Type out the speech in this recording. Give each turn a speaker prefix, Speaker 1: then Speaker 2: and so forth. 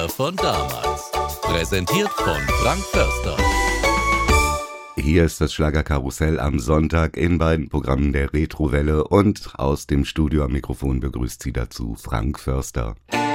Speaker 1: Von damals. Präsentiert von Frank Förster.
Speaker 2: Hier ist das Schlagerkarussell am Sonntag in beiden Programmen der Retrowelle und aus dem Studio am Mikrofon begrüßt Sie dazu Frank Förster.